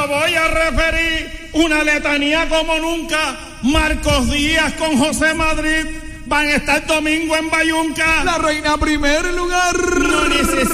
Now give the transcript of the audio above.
yo voy a referir una letanía como nunca. Marcos Díaz con José Madrid van a estar domingo en Bayunca. La reina primer lugar. No necesita